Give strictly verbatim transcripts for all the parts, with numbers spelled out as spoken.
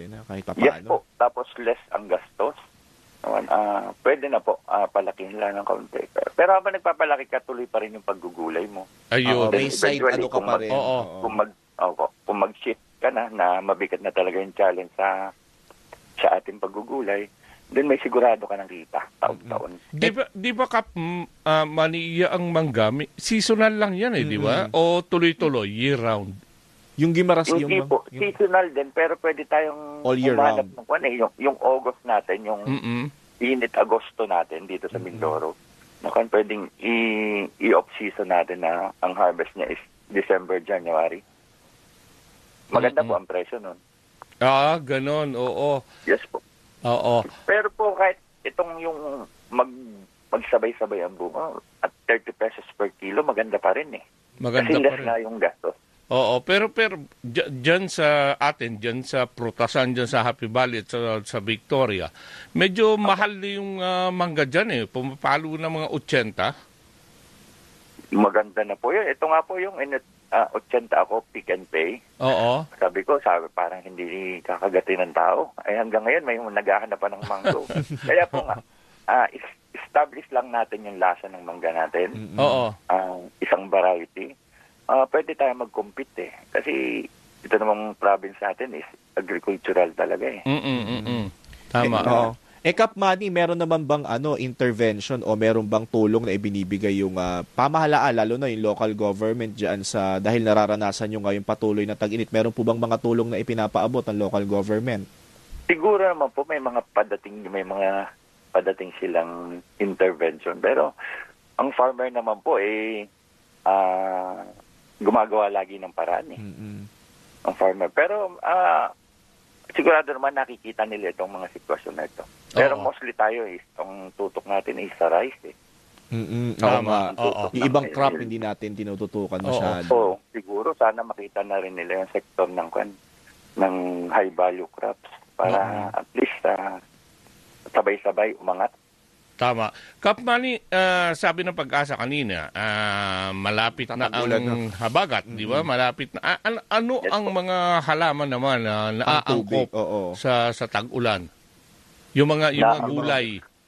na kahit Yes papaano. po, tapos less ang gastos. Naman, ah, pwede na po, ah, palakihin lang ng kaunti. Pero habang nagpapalaki ka, tuloy pa rin yung paggugulay mo. Oo, Ayun. may Then side eventually, ano ka kung pa mag- rin. Oo. Oo. Kung mag, opo, kung mag-shift ka na, na mabigat na talaga yung challenge sa sa ating paggugulay, then may sigurado ka ng kita taon-taon. Di ba, di ba Kap, mm, ah, Maniya ang mangga, may- seasonal lang yan eh, di ba? O tuloy-tuloy, year-round? Yung Gimaras Hindi yung, po, yung seasonal din, pero pwede tayong All year humanap round. ng kwan eh, yung, yung August natin, yung Mm-mm. init Agosto natin dito sa Mindoro. Na kung pwedeng i- i-off season natin na ang harvest niya is December, January. Maganda po ang presyo nun. Ah, ganon, oo. Yes po. Oo. Pero po kahit itong yung mag magsabay-sabay ang bunga at thirty pesos per kilo, maganda pa rin eh. Maganda Kasi pa less rin. na yung gastos. Oo, pero pero dya- dyan sa atin, dyan sa Prutasan, dyan sa Happy Valley at sa, sa Victoria, medyo mahal na yung ah, mangga dyan eh. Pumapalo na mga eighty. Maganda na po yun. Ito nga po yung init, uh, eighty ako, pick and pay. Oo. Sabi ko, sabi parang hindi kakagatin ng tao. Ay hanggang ngayon may naghahanap pa ng mango. Kaya po nga, ah, is- establish lang natin yung lasa ng mangga natin. Oo. Ang isang variety. Ah, pwede tayo mag-compete eh. Kasi ito namang province natin is agricultural talaga eh. Mm-mm, mm-mm. Tama. Eh, oo. Eh, Kap Manny, meron naman bang ano intervention o meron bang tulong na ibinibigay yung ah, pamahalaan, lalo na yung local government dyan sa, dahil nararanasan nyo ngayong patuloy na tag-init, meron po bang mga tulong na ipinapaabot ng local government? Siguro naman po may mga padating, may mga padating silang intervention. Pero ang farmer naman po eh ah, gumagawa lagi ng paraan eh. Mm-mm. Ang farmer. Pero ah, sigurado naman nakikita nila itong mga sitwasyon na ito. Pero Oo. mostly tayo is, ang tutok natin is sa rice eh. Mm-mm. Oo Tama. nga. Oo. Yung ibang crop hindi natin tinututukan Oo. masyado. So, siguro sana makita na rin nila yung sektor ng kwan, ng high value crops para at least ah, sabay-sabay umangat. Tama. Kap Manny, ah, sabi ng Pag-asa kanina, ah, malapit na ang Tatagulan na. habagat, di ba? Malapit na. Ah, an- ano Yes, ang po. mga halaman naman na Ang tubig, naaangkop oo. sa sa tag-ulan? Yung mga yung mga Na- gulay.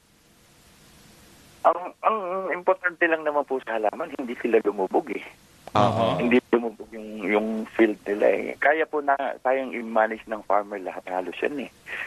Ang ang importante lang naman po sa halaman, hindi sila lumubog eh. Oo. Hindi lumubog yung, yung field nila eh. Kaya po na, kayang i-manage ng farmer lahat halos yan eh.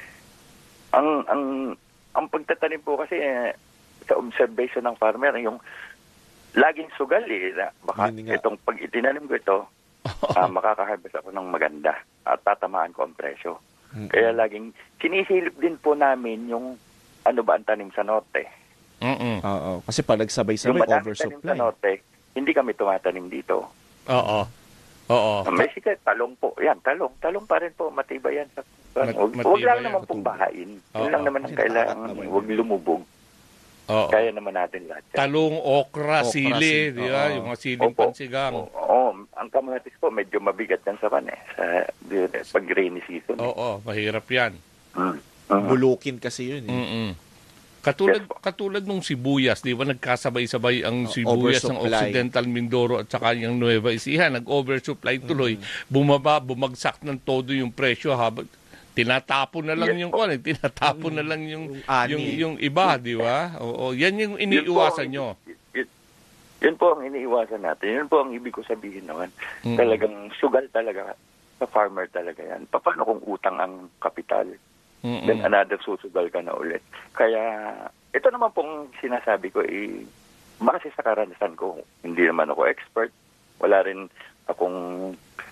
Ang, ang, ang pagtatanim po kasi eh, sa observation ng farmer, yung laging sugal eh. Na baka Yun nga. itong pag itinanim ko ito, ah, makaka-harvest ako ng maganda at tatamaan ko ang presyo. Mm-mm. Kaya laging sinisilip din po namin yung ano ba ang tanim sa norte. Mm. Oo. Kasi pag Yung nagsabay-sabay, madami tanim sa oversupply. norte, hindi kami tumatanim dito. Oo. Oo. Ah, May sikat, talong po. Yan, talong. Talong pa rin po, matibay yan. Sa, Mat- huwag, matibay huwag lang yan. naman pong bahain. Oo. Yun lang naman ang Kasi kailangan. nakakat naman Huwag yun. lumubog. Oo. Kaya naman natin lahat. yan. Talong, okra, Okra, sili, sili, di ba? oo. Yung mga siling Opo. pansigang. Oo, oo. Ang kamatis po, medyo mabigat yan sa pan eh. Sa di- pag rainy season. eh. Oo, mahirap yan. Mm. Mm. Bulukin kasi yun eh. Mm-mm. Katulad Yes, po. katulad nung sibuyas, di ba nagkasabay-sabay ang Oh, sibuyas ng oversupply. Occidental Mindoro at saka yung Nueva Ecija, nag-oversupply tuloy. Bumaba, bumagsak ng todo yung presyo habang tinatapon na lang Yes, yung po. kwan, eh, tinatapon na lang yung Yung ani. yung, yung iba, di ba? Oo, yan yung iniiwasan Yun po nyo. ang- Yun, yun po ang iniiwasan natin. Yun po ang ibig ko sabihin naman. Mm. Talagang sugal talaga sa farmer talaga yan. Pa- Paano kung utang ang kapital? Mm-mm. Then another susugal ka na ulit. Kaya ito naman pong sinasabi ko eh, base sa karanasan ko, hindi naman ako expert. Wala rin akong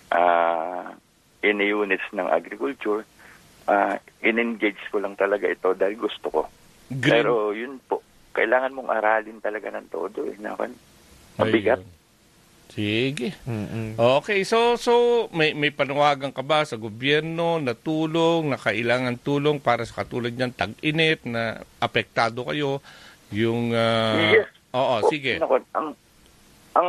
uh, in-units ng agriculture. Uh, in-engage ko lang talaga ito dahil gusto ko. Green. Pero yun po, kailangan mong aralin talaga ng todo. Eh. Nakan, ang bigat. Ayun. Sige. Mm-mm. Okay, so so may may panawagan ka ba sa gobyerno na tulong, na kailangan tulong para sa katulad niyan tag-init na apektado kayo yung ah, Yes. Oo, O, sige. naku, ang, ang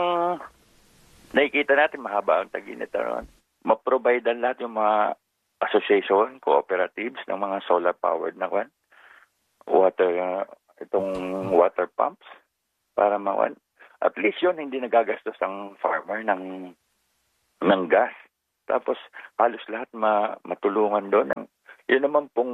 nakikita natin mahaba ang tag-init naman. Ma-provide lahat yung mga association, cooperatives ng mga solar powered na kwan. Water, uh, itong water pumps para mawan. At least yun, hindi nagagastos ang farmer ng ng gas. Tapos halos lahat ma, matulungan doon. Yun naman pong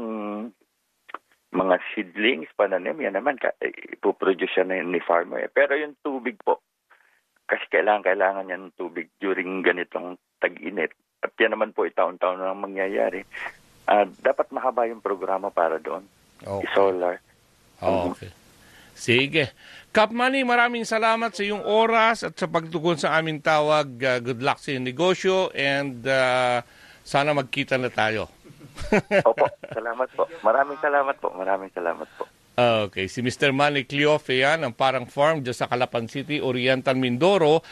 mga seedlings, pananim, yan naman, ka- ipoproduce yan ni, ni farmer. Pero yung tubig po, kasi kailangan, kailangan yan ng tubig during ganitong tag-init. At yan naman po, itaon-taon na lang mangyayari. Ah, dapat mahaba yung programa para doon. Okay. Solar. Okay. Sige. Kap Manny, maraming salamat sa iyong oras at sa pagtugon sa aming tawag. Uh, good luck sa iyong negosyo and uh, sana magkita na tayo. Opo, salamat po. Maraming salamat po. Maraming salamat po. Okay, si Mister Manny Cleofe yan, ang Parang Farm dyan sa Calapan City, Oriental Mindoro.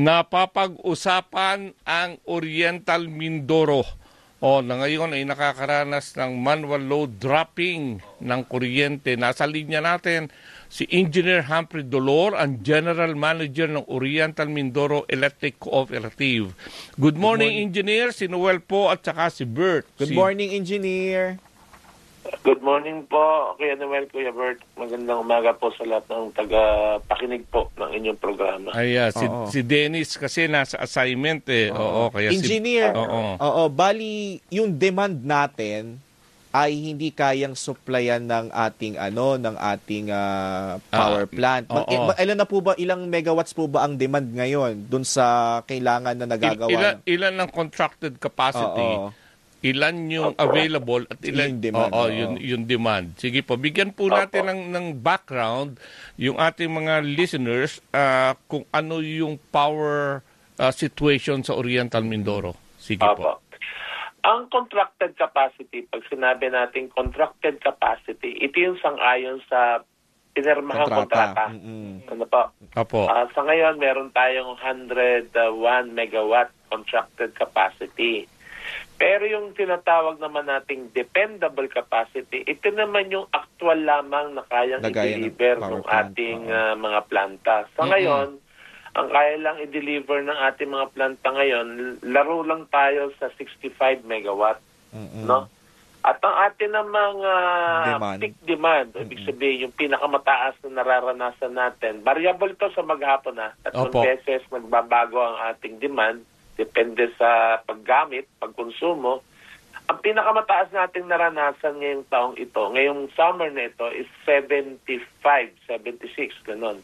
Napapag-usapan ang Oriental Mindoro. O, na ngayon ay nakakaranas ng manual load dropping ng kuryente. Nasa linya natin si Engineer Humphrey Dolor, ang General Manager ng Oriental Mindoro Electric Cooperative. Good morning, Good morning. Engineer. Si Noel po at saka si Bert. Good si... morning, Engineer. Good morning po, Kuya Noel, Kuya Bert. Magandang umaga po sa lahat ng taga-pakinig po ng inyong programa. Ay, uh, si, Oo. si Dennis kasi nasa assignment eh. Oo, kaya Engineer, si... Oo. oo, bali yung demand natin ay hindi kayang supplyan ng ating ano ng ating ah, power Ah, plant. Mag- oo. ba- ilan na po ba ilang megawatts po ba ang demand ngayon dun sa kailangan na Il- nagagawa? ilan, ng- ilan ang contracted capacity? Oo. Ilan yung available at ilan Yung demand, oo, oo. yung, yung demand. Sige po, bigyan po natin ng, ng background yung ating mga listeners ah, kung ano yung power ah, situation sa Oriental Mindoro. Sige po. Opo. Ang contracted capacity, pag sinabi natin contracted capacity, ito yung sang-ayon sa pinirmahang kontrata. Mm-mm. Ano po? Opo. Ah, sa ngayon, meron tayong one hundred one megawatt contracted capacity. Pero yung tinatawag naman nating dependable capacity, ito naman yung actual lamang na kayang Lagayan ng i-deliver power ng plant. ating Oo. ah, mga planta. Sa Mm-mm. ngayon, ang kaya lang i-deliver ng ating mga planta ngayon, laro lang tayo sa sixty-five megawatt. Mm-mm. No? At ang atin namang ah, Demand. peak demand, ibig sabihin yung pinakamataas na nararanasan natin, variable ito sa maghapon na. Tatlong Opo. beses magbabago ang ating demand, depende sa paggamit, pagkonsumo. Ang pinakamataas nating naranasan ngayong taong ito, ngayong summer na ito, is seventy-five, seventy-six, ganun.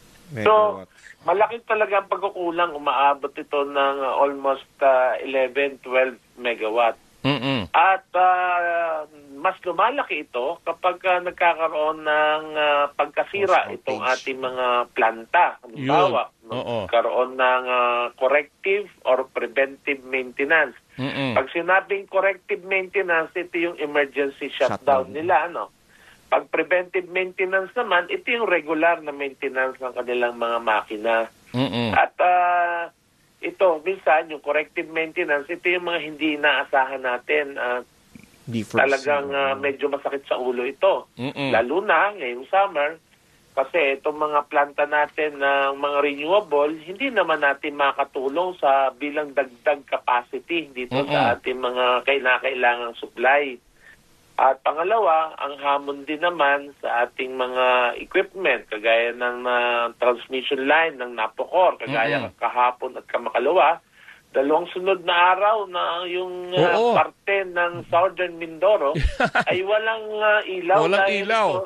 So, Megawatts. malaki talaga ang pagkukulang. Umaabot ito ng uh, almost uh, eleven, twelve megawatt. Mm-mm. At uh, mas lumalaki ito kapag uh, nagkakaroon ng uh, pagkasira Post itong outage. ating mga planta. Halimbawa, Yun. Oo. magkaroon ng uh, corrective or preventive maintenance. Mm-mm. Pag sinabing corrective maintenance, ito yung emergency shutdown, Shutdown. nila. Ano? Pag preventive maintenance naman, ito yung regular na maintenance ng kanilang mga makina. Mm-mm. At ah, ito, minsan, yung corrective maintenance, ito yung mga hindi inaasahan natin. Ah, Di foreseen. talagang ah, medyo masakit sa ulo ito. Mm-mm. Lalo na ngayong summer, kasi itong mga planta natin ng mga renewable, hindi naman natin makatulong sa bilang dagdag capacity dito Mm-mm. sa ating mga kailangang supply. At pangalawa, ang hamon din naman sa ating mga equipment, kagaya ng uh, transmission line ng Napocor, kagaya Mm-mm. kahapon at kamakalawa, dalawang sunod na araw na yung uh, Oo. parte ng Southern Mindoro ay walang uh, ilaw. Walang dahil ilaw. po,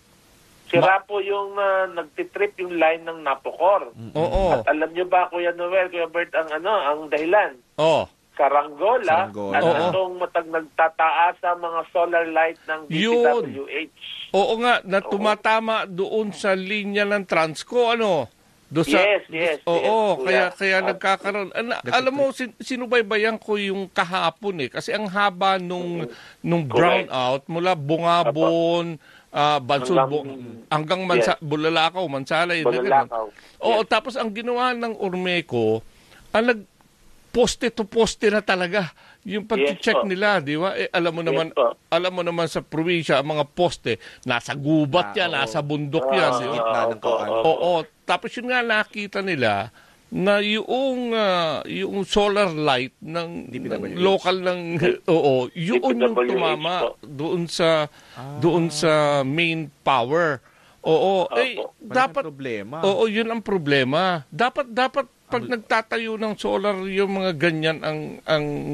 sira po yung uh, nagtitrip yung line ng Napocor. Oo. At alam nyo ba, Kuya Noel, Kuya Bert, ang ano, ang dahilan? Oh. Saranggola, Saranggola. at Oo. itong matag nagtataas sa mga solar light ng D P W H. Oo nga, na tumatama doon sa linya ng Transco, ano? Doon sa, Yes, yes, Oo, yes, kaya, kuya. kaya At- nagkakaroon. Ana, alam mo, sin, sinubaybayan ko yung kahapon eh. Kasi ang haba nung, nung Correct. brownout mula Bungabon, ah Bansod, Hanggang- Bu- hanggang Mansa, Yes. Bulalakaw, Mansalay. na ganun. Bulalakaw. Oo, Yes. tapos ang ginawa ng Ormeco, ang nag poste to poste na talaga yung pag-check Yes, po. nila, di ba? Eh, alam mo naman, po. alam mo naman sa probinsya, ang mga poste nasa gubat Ah, yan, oo. nasa bundok Ah, yan. sa di ba? gitna ng opo, kawan. opo. Oo, tapos yun nga nakita nila na yung ah, yung solar light ng, D P W H. ng local ng oo, yun yung D P W H tumama po. doon sa doon sa main power. Oo, eh Opo. dapat problema. Oo, yun ang problema. Dapat dapat pag nagtatayo ng solar yung mga ganyan ang ang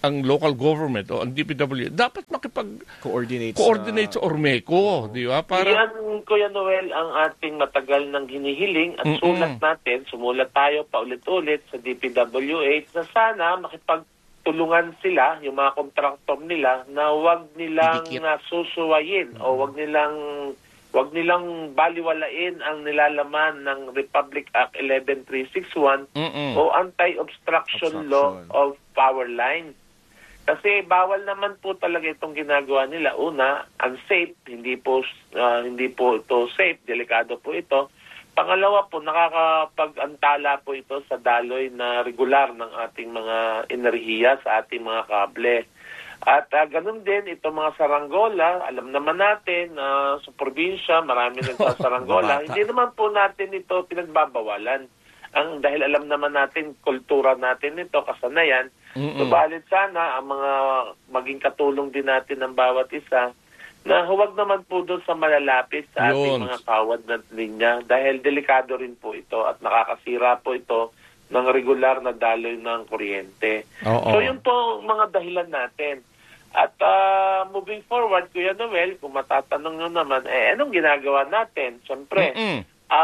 ang local government o ang D P W dapat makipag-coordinate Coordinate sa Ormeco, di ba? Para Yan, Kuya Noel, ang ating matagal ng hinihiling at Mm-mm. sulat natin, sumulat tayo paulit-ulit sa D P W H na sana makipagtulungan sila, yung mga kontraktor nila, na wag nilang Didikit. nasusuwayin o wag nilang wag nilang baliwalain ang nilalaman ng Republic Act eleven three sixty-one Mm-mm. o Anti-Obstruction Law Obstruction. of Power Line. Kasi bawal naman po talaga itong ginagawa nila. Una, unsafe, hindi po ah, hindi po ito safe, delikado po ito. Pangalawa po, nakakapag-antala po ito sa daloy na regular ng ating mga enerhiya sa ating mga kable. At uh, ganun din, itong mga saranggola, alam naman natin na sa probinsya, marami nagsasaranggola. Bata. Hindi naman po natin ito pinagbabawalan. Ang dahil alam naman natin, kultura natin ito, kasanayan. Mm-mm. Subalit sana, ang mga maging katulong din natin ng bawat isa, na huwag naman po doon sa malalapit sa ating Yun. mga kawad na linya. Dahil delikado rin po ito at nakakasira po ito ng regular na daloy ng kuryente. Oo. So yun po ang mga dahilan natin. At ah, moving forward, Kuya Noel, kung matatanong nyo naman, eh anong ginagawa natin? Siyempre, Mm-mm.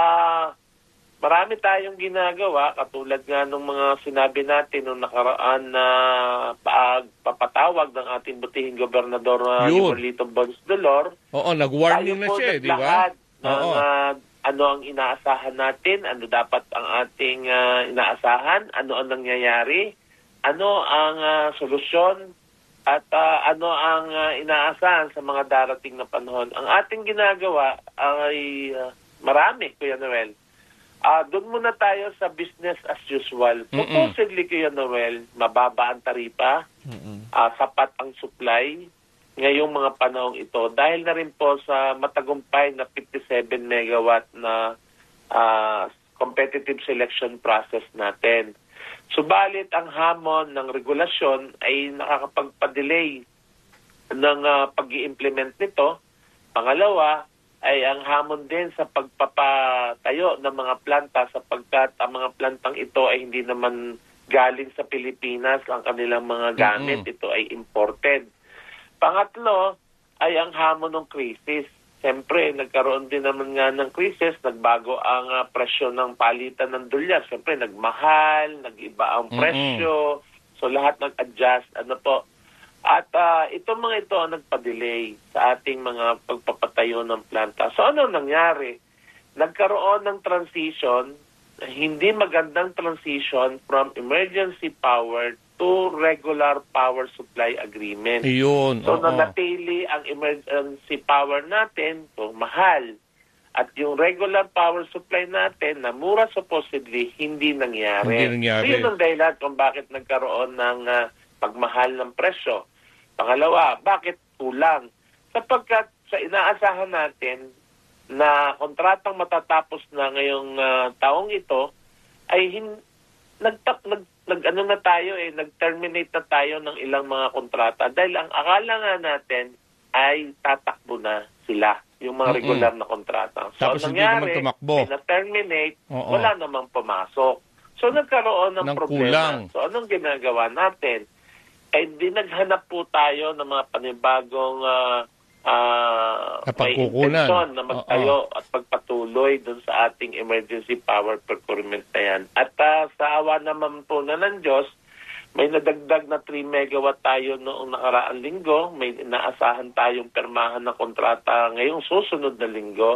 ah marami tayong ginagawa, katulad nga ng mga sinabi natin nung nakaraan na pagpapatawag ng ating butihing gobernador uh, Yun. Hipólito Bons Dolor. Oo, nag-warning na Tayo po siya, eh, di ba? naglahad ng Oo. ah, ano ang inaasahan natin, ano dapat ang ating ah, inaasahan, ano ang nangyayari, ano ang ah, solusyon, at ah, ano ang ah, inaasahan sa mga darating na panahon. Ang ating ginagawa ay ah, marami, Kuya Noel. Ah, doon muna tayo sa business as usual. Mm-mm. Supposedly, Kuya Noel, mababa ang taripa, Mm-mm. ah, sapat ang supply ngayong mga panahong ito dahil na rin po sa matagumpay na fifty-seven megawatt na ah, competitive selection process natin. Subalit ang hamon ng regulasyon ay nakakapagpa-delay ng uh, pag-i-implement nito. Pangalawa ay ang hamon din sa pagpapatayo ng mga planta sapagkat ang mga plantang ito ay hindi naman galing sa Pilipinas ang kanilang mga gamit. Mm-mm. Ito ay imported. Pangatlo ay ang hamon ng krisis. Siyempre, nagkaroon din naman nga ng krisis, nagbago ang uh, presyo ng palitan ng dolyar. Siyempre, nagmahal, nag-iba ang Mm-mm. presyo. So, lahat nag-adjust. Ano po? At uh, itong mga ito ang nagpa-delay sa ating mga pagpapatayo ng planta. So, ano nangyari? Nagkaroon ng transition, hindi magandang transition from emergency power to regular power supply agreement. Ayun. So, oo. nanatili ang emergency power natin, so mahal. At yung regular power supply natin, na mura supposedly, hindi nangyari. Hindi nangyari. So, yun ang dahilan kung bakit nagkaroon ng ah, pagmahal ng presyo. Pangalawa, bakit kulang? Sapagkat sa inaasahan natin na kontratang matatapos na ngayong ah, taong ito, ay hin- nagtap nag nag ano na tayo eh nag-terminate na tayo ng ilang mga kontrata dahil ang akala nga natin ay tatakbo na sila yung mga Mm-mm. regular na kontrata. So Tapos ang hindi nangyari, naman tumakbo. may na-terminate, Oo. wala namang pumasok. So nagkaroon ng, Ng problema. kulang. So anong ginagawa natin? Eh di naghanap po tayo ng mga panibagong uh, uh, may Napagkukunan. intensyon na magtayo at pagpatuloy dun sa ating emergency power procurement na yan. At uh, sa awa naman po na ng Diyos, may nadagdag na three megawatt tayo noong nakaraang linggo. May inaasahan tayong permahan na kontrata ngayong susunod na linggo.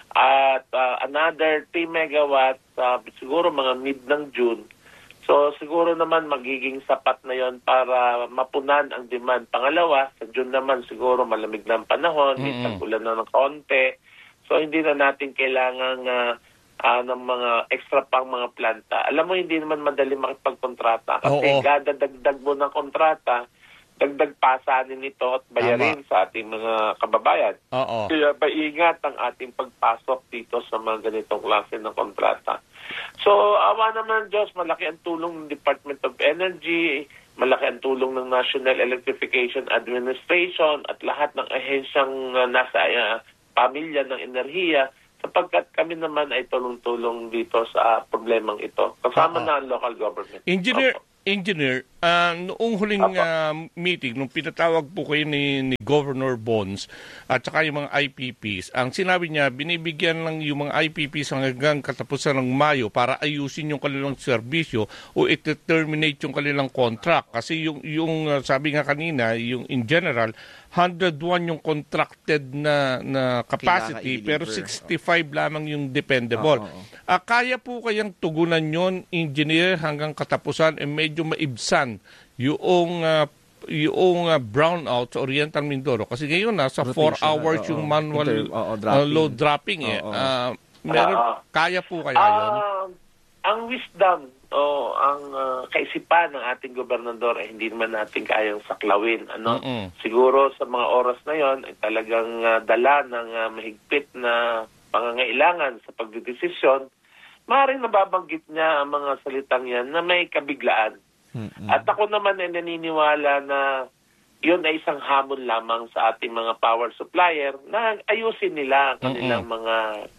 At uh, another three megawatt uh, siguro mga mid ng June. So siguro naman magiging sapat na yon para mapunan ang demand. Pangalawa, sa June naman siguro malamig na ang panahon, may Mm-mm. tag-ulan na ng kaunti. So hindi na natin kailangan uh, uh, ng mga extra pang mga planta. Alam mo, hindi naman madali makipagkontrata kasi Oo. kada dagdag mo ng kontrata, dagdag pasanin nito at bayarin sa ating mga kababayan. Oo. Kaya maingat ang ating pagpasok dito sa mga ganitong klase ng kontrata. So, awa naman ng Diyos, malaki ang tulong ng Department of Energy, malaki ang tulong ng National Electrification Administration at lahat ng ahensyang uh, nasa uh, pamilya ng enerhiya sapagkat kami naman ay tulong-tulong dito sa problemang ito. Kasama Oo. na ang local government. Engineer, Opo. Engineer, ah, noong huling Apo. ah, meeting, nung pinatawag po kayo ni, ni Governor Bonds at saka yung mga I P Ps, ang sinabi niya, binibigyan lang yung mga I P Ps hanggang katapusan ng Mayo para ayusin yung kanilang serbisyo o i-terminate yung kanilang contract. Kasi yung, yung ah, sabi nga kanina, yung in general, one hundred one yung contracted na, na capacity, Kailangan pero i-deliver. sixty-five lamang yung dependable. Oo, oo. Ah, kaya po kayang tugunan yon, engineer, hanggang katapusan, eh medyo maibsan yung uh, yung uh, brownout sa Oriental Mindoro. Kasi ngayon nasa four Rotational, hours oo. yung manual Inter- oo, uh, dropping. load dropping. Eh. Oo. Ah, meron, Ah, kaya po kaya yun? Ah, ang wisdom o ang ah, kaisipan ng ating gobernador ay hindi naman natin kayang saklawin. Ano? Mm-mm. Siguro sa mga oras na yon ay talagang ah, dala ng ah, mahigpit na pangangailangan sa pagdedesisyon. Maaaring nababanggit niya ang mga salitang yan na may kabiglaan. Mm-mm. At ako naman ay naniniwala na yun ay isang hamon lamang sa ating mga power supplier na ayusin nila ang kanilang mga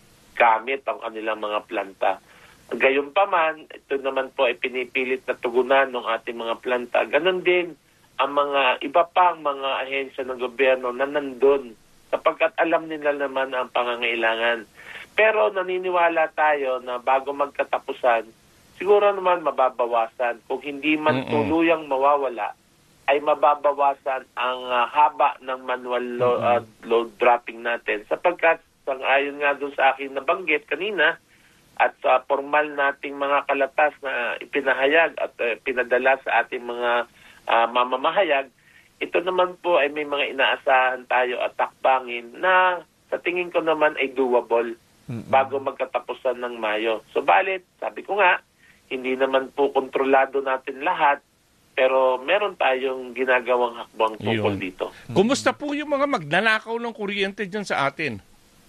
gamit, ang kanilang mga planta. Gayunpaman, ito naman po ay pinipilit na tugunan ng ating mga planta. Ganon din ang mga iba pang mga ahensya ng gobyerno na nandun sapagkat alam nila naman ang pangangailangan. Pero naniniwala tayo na bago magkatapusan, siguro naman mababawasan. Kung hindi man Mm-mm. tuluyang mawawala, ay mababawasan ang ah, haba ng manual lo- ah, load dropping natin. Sapagkat, sang-ayon nga doon sa akin nabanggit kanina, at sa formal nating mga kalatas na ipinahayag at eh, pinadala sa ating mga ah, mamamahayag, ito naman po ay may mga inaasahan tayo at takbangin na sa tingin ko naman ay doable bago magkatapusan ng Mayo. So balit, sabi ko nga, hindi naman po kontrolado natin lahat, pero meron tayong ginagawang hakbang tungkol Yun. dito. Kumusta po yung mga magnanakaw ng kuryente dyan sa atin?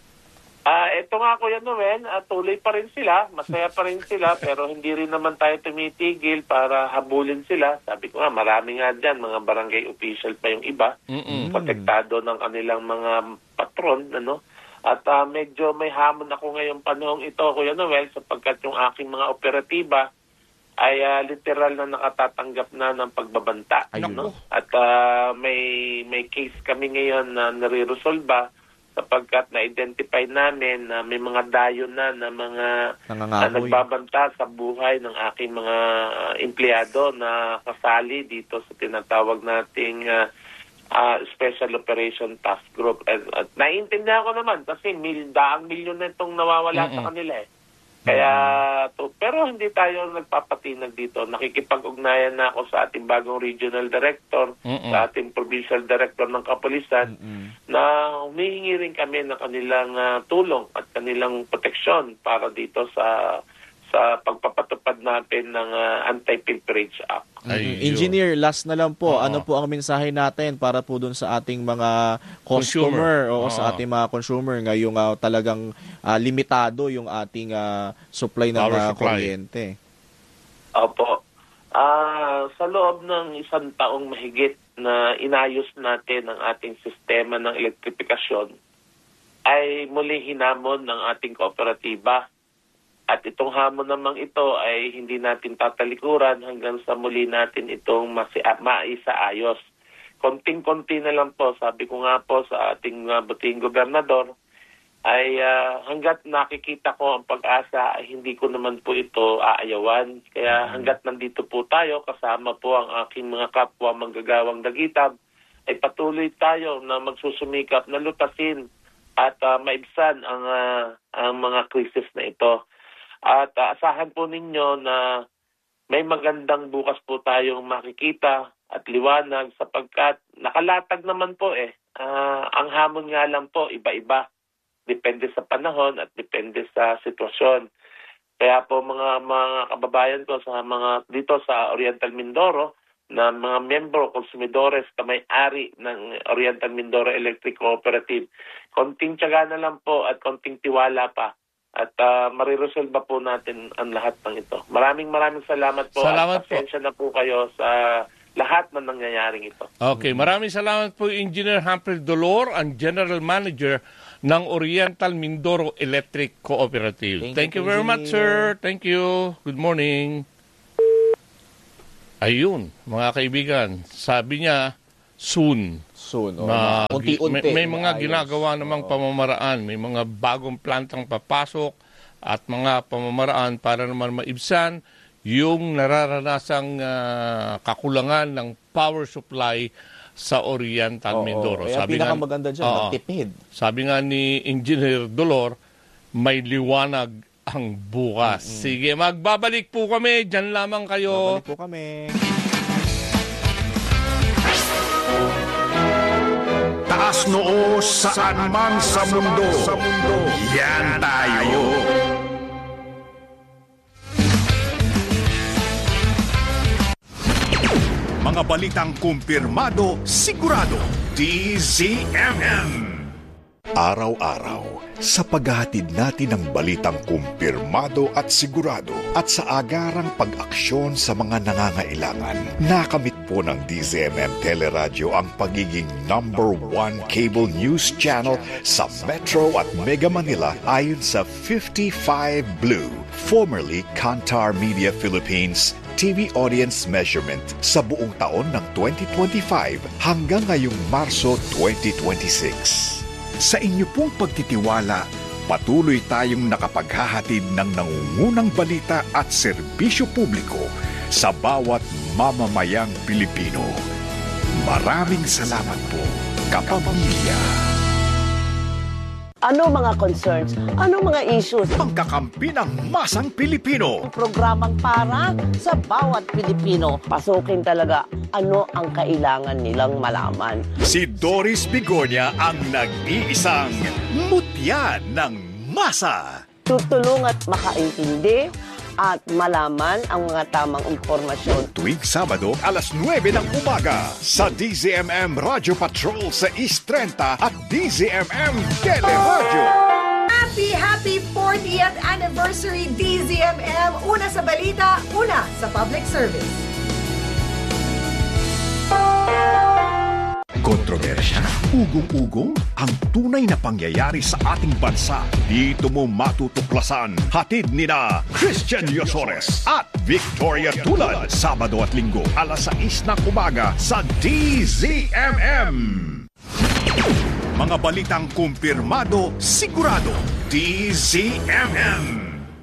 Ah, ito nga Kuya Noel, ah, tuloy pa rin sila, masaya pa rin sila, pero hindi rin naman tayo tumitigil para habulin sila. Sabi ko nga, marami nga dyan, mga barangay official pa yung iba, Mm-mm. protektado ng kanilang mga patron, ano. At ah, medyo may hamon ako ngayong panahong ito, Kuya Noel, sapagkat yung aking mga operatiba ay ah, literal na nakatatanggap na ng pagbabanta. Ayun. No? At ah, may may case kami ngayon na nare-resolba sapagkat na-identify namin na may mga dayon na na mga na Nangangamoy. nagbabanta sa buhay ng aking mga ah, empleyado na kasali dito sa tinatawag nating ah, ah, Special Operation Task Group. At, at naiintindihan ko naman kasi mil, daang milyon na itong nawawala Mm-mm. sa kanila eh. Kaya, to, pero hindi tayo nagpapatinag dito. Nakikipag-ugnayan na ako sa ating bagong regional director, Mm-mm. sa ating provincial director ng kapulisan, Mm-mm. na humihingi rin kami ng kanilang ah, tulong at kanilang proteksyon para dito sa sa pagpapatupad natin ng ah, Anti-Pilferage Act. Ayun. Engineer, last na lang po. Oo. Ano po ang mensahe natin para po dun sa ating mga customer, Consumer. o sa Oo. ating mga consumer ngayong ah, talagang ah, limitado yung ating ah, supply ng Power ah, supply. kuryente. Opo. Ah, sa loob ng isang taong mahigit na inayos natin ang ating sistema ng elektrifikasyon, ay muli hinamon ng ating kooperatiba. At itong hamon namang ito ay hindi natin tatalikuran hanggang sa muli natin itong masi- maisaayos. Konting-konti na lang po, sabi ko nga po sa ating uh, buting gobernador, ay ah, hanggat nakikita ko ang pag-asa ay hindi ko naman po ito aayawan. Kaya hanggat nandito po tayo, kasama po ang aking mga kapwa manggagawang dagitab, ay patuloy tayo na magsusumikap na lutasin at ah, maibsan ang, ah, ang mga krisis na ito. At ah, asahan po ninyo na may magandang bukas po tayong makikita at liwanag sapagkat nakalatag naman po eh. Ah, ang hamon nga lang po, iba-iba. Depende sa panahon at depende sa sitwasyon. Kaya po mga mga kababayan ko sa mga dito sa Oriental Mindoro na mga membro, konsumidores na may-ari ng Oriental Mindoro Electric Cooperative, konting tiyaga na lang po at konting tiwala pa. At uh, mariresolba po natin ang lahat ng ito. Maraming maraming salamat po. Salamat at pasensya na po kayo sa lahat ng nangyayaring ito. Okay, maraming salamat po Engineer Humphrey Dolor, ang General Manager ng Oriental Mindoro Electric Cooperative. Thank Thank, you, you very much, Engineer. sir. Thank you. Good morning. Ayun, mga kaibigan, sabi niya, soon. Soon. O, Na, unti-unti. may, may mga maayos. ginagawa namang Oo. pamamaraan, may mga bagong plantang papasok at mga pamamaraan para naman maibsan yung nararanasang ah, kakulangan ng power supply sa Oriental Oo, Mindoro. Kaya pinakamaganda dyan, Oo. magtipid. Sabi nga ni Engineer Dolor, may liwanag ang bukas. Sige, magbabalik po kami. Diyan lamang kayo. Babalik po kami. Taas noo saan man sa mundo. Yan tayo. Mga balitang kumpirmado, sigurado. D Z M M. Araw-araw, sa paghahatid natin ng balitang kumpirmado at sigurado at sa agarang pag-aksyon sa mga nangangailangan, nakamit po ng D Z M M Teleradyo ang pagiging number one cable news channel sa Metro at Mega Manila ayon sa fifty-five Blue, formerly Kantar Media Philippines T V audience measurement sa buong taon ng twenty twenty-five hanggang ngayong Marso twenty twenty-six. Sa inyo pong pagtitiwala, patuloy tayong nakapaghahatid ng nangungunang balita at serbisyo publiko sa bawat mamamayang Pilipino. Maraming salamat po, kapamilya. Ano mga concerns? Ano mga issues? Pangkakampi ng masang Pilipino. Programang para sa bawat Pilipino. Pasukin talaga ano ang kailangan nilang malaman. Si Doris Bigonya ang nag-iisang mutya ng masa. Tutulong at makaintindi at malaman ang mga tamang impormasyon. Tuwing Sabado, alas nuwebe ng umaga sa D Z M M Radio Patrol sa East thirty at D Z M M Teleradio. Happy, happy fortieth anniversary D Z M M. Una sa balita, una sa public service. Kontrobersya, ugong-ugong, ang tunay na pangyayari sa ating bansa. Dito mo matutuklasan. Hatid ni na Christian Yosores at Victoria Tulad. Sabado at Linggo, alas sais ng umaga sa D Z M M. Mga balitang kumpirmado, sigurado. D Z M M.